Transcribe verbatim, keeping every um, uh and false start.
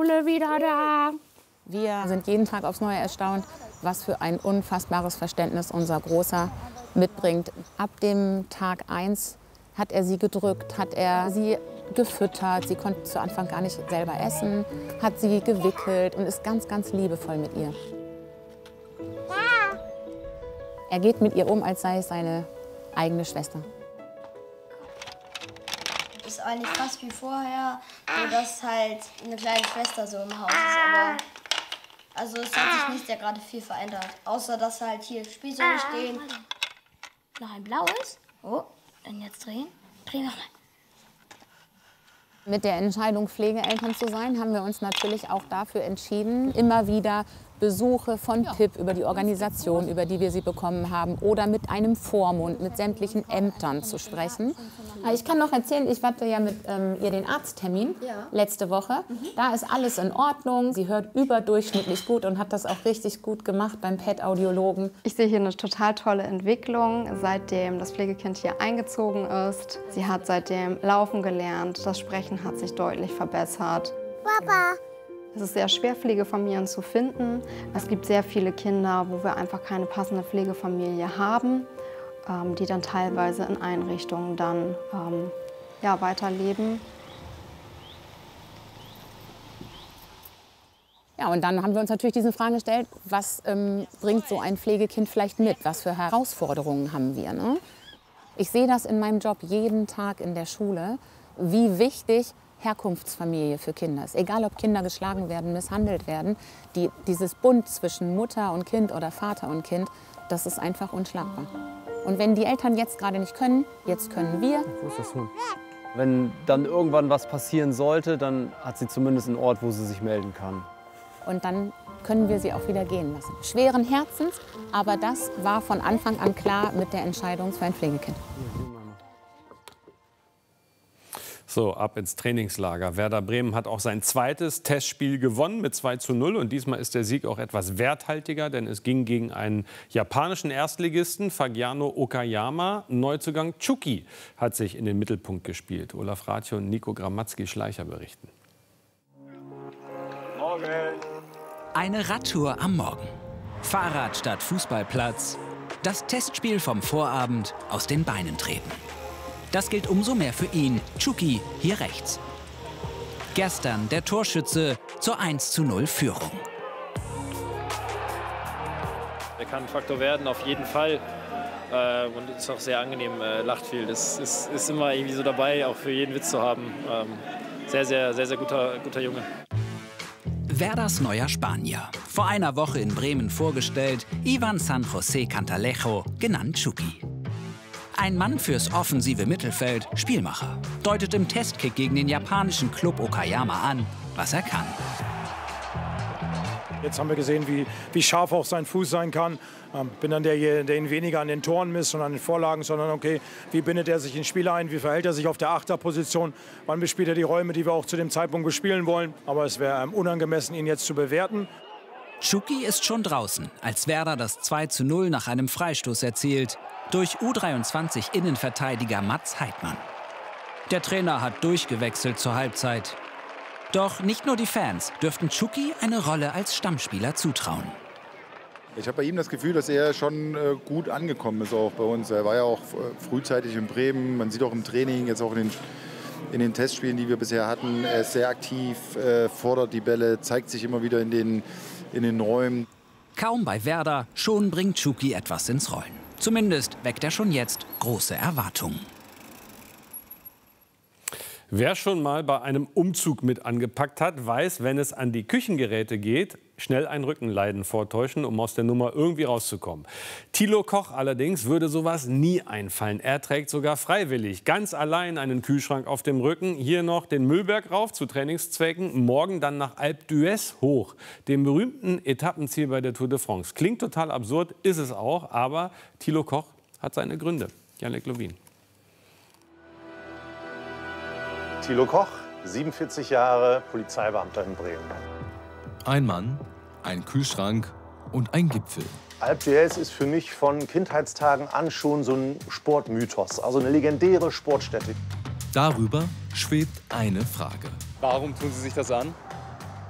alle wieder da. Wir sind jeden Tag aufs Neue erstaunt, was für ein unfassbares Verständnis unser Großer mitbringt. Ab dem Tag eins hat er sie gedrückt, hat er sie gefüttert. Sie konnte zu Anfang gar nicht selber essen, hat sie gewickelt und ist ganz, ganz liebevoll mit ihr. Er geht mit ihr um, als sei es seine eigene Schwester. Ist eigentlich fast wie vorher, nur dass halt eine kleine Schwester so im Haus ist. Aber also es hat sich nicht ja gerade viel verändert, außer dass halt hier Spielsäule stehen. Noch ein blaues. Oh, dann jetzt drehen. Drehen nochmal. Mit der Entscheidung, Pflegeeltern zu sein, haben wir uns natürlich auch dafür entschieden, immer wieder Besuche von P I P über die Organisation, über die wir sie bekommen haben, oder mit einem Vormund, mit sämtlichen Ämtern zu sprechen. Ich kann noch erzählen, ich hatte ja mit ähm, ihr den Arzttermin ja. letzte Woche. Mhm. Da ist alles in Ordnung. Sie hört überdurchschnittlich gut und hat das auch richtig gut gemacht beim P E T-Audiologen. Ich sehe hier eine total tolle Entwicklung, seitdem das Pflegekind hier eingezogen ist. Sie hat seitdem laufen gelernt, das Sprechen hat sich deutlich verbessert. Papa. Es ist sehr schwer, Pflegefamilien zu finden. Es gibt sehr viele Kinder, wo wir einfach keine passende Pflegefamilie haben, ähm, die dann teilweise in Einrichtungen dann ähm, ja, weiterleben. Ja, und dann haben wir uns natürlich diese Frage gestellt, was ähm, bringt so ein Pflegekind vielleicht mit? Was für Herausforderungen haben wir? Ne? Ich sehe das in meinem Job jeden Tag in der Schule, wie wichtig Herkunftsfamilie für Kinder ist. Egal, ob Kinder geschlagen werden, misshandelt werden, die, dieses Bund zwischen Mutter und Kind oder Vater und Kind, das ist einfach unschlagbar. Und wenn die Eltern jetzt gerade nicht können, jetzt können wir. Wo ist das Hund? Wenn dann irgendwann was passieren sollte, dann hat sie zumindest einen Ort, wo sie sich melden kann. Und dann können wir sie auch wieder gehen lassen. Schweren Herzens, aber das war von Anfang an klar mit der Entscheidung für ein Pflegekind. So, ab ins Trainingslager. Werder Bremen hat auch sein zweites Testspiel gewonnen mit zwei zu null. Und diesmal ist der Sieg auch etwas werthaltiger, denn es ging gegen einen japanischen Erstligisten, Fagiano Okayama. Neuzugang Chucky hat sich in den Mittelpunkt gespielt. Olaf Ratio und Nico Gramatzki-Schleicher berichten. Morgen. Eine Radtour am Morgen. Fahrrad statt Fußballplatz. Das Testspiel vom Vorabend aus den Beinen treten. Das gilt umso mehr für ihn, Chucky, hier rechts. Gestern der Torschütze zur eins zu null Führung. Er kann ein Faktor werden, auf jeden Fall. Äh, und ist auch sehr angenehm, äh, lacht viel. Das ist, ist immer irgendwie so dabei, auch für jeden Witz zu haben. Ähm, sehr, sehr, sehr, sehr guter, guter Junge. Werders neuer Spanier. Vor einer Woche in Bremen vorgestellt, Ivan San José Cantalejo, genannt Chucky. Ein Mann fürs offensive Mittelfeld, Spielmacher. Deutet im Testkick gegen den japanischen Club Okayama an, was er kann. Jetzt haben wir gesehen, wie, wie scharf auch sein Fuß sein kann. Ähm, bin dann der, der ihn weniger an den Toren misst und an den Vorlagen, sondern okay, wie bindet er sich ins Spiel ein, wie verhält er sich auf der Achterposition, wann bespielt er die Räume, die wir auch zu dem Zeitpunkt bespielen wollen. Aber es wäre ähm, unangemessen, ihn jetzt zu bewerten. Chucky ist schon draußen, als Werder das zwei zu null nach einem Freistoß erzielt. Durch U dreiundzwanzig-Innenverteidiger Mats Heidmann. Der Trainer hat durchgewechselt zur Halbzeit. Doch nicht nur die Fans dürften Chucky eine Rolle als Stammspieler zutrauen. Ich habe bei ihm das Gefühl, dass er schon äh, gut angekommen ist auch bei uns. Er war ja auch äh, frühzeitig in Bremen. Man sieht auch im Training, jetzt auch in den, in den Testspielen, die wir bisher hatten. Er ist sehr aktiv, äh, fordert die Bälle, zeigt sich immer wieder in den, in den Räumen. Kaum bei Werder, schon bringt Chucky etwas ins Rollen. Zumindest weckt er schon jetzt große Erwartungen. Wer schon mal bei einem Umzug mit angepackt hat, weiß, wenn es an die Küchengeräte geht, schnell ein Rückenleiden vortäuschen, um aus der Nummer irgendwie rauszukommen. Thilo Koch allerdings würde sowas nie einfallen. Er trägt sogar freiwillig ganz allein einen Kühlschrank auf dem Rücken. Hier noch den Müllberg rauf zu Trainingszwecken. Morgen dann nach Alpe d'Huez hoch, dem berühmten Etappenziel bei der Tour de France. Klingt total absurd, ist es auch, aber Thilo Koch hat seine Gründe. Jannik Lovin. Thilo Koch, siebenundvierzig Jahre, Polizeibeamter in Bremen. Ein Mann, ein Kühlschrank und ein Gipfel. Alpe d'Huez ist für mich von Kindheitstagen an schon so ein Sportmythos, also eine legendäre Sportstätte. Darüber schwebt eine Frage. Warum tun Sie sich das an?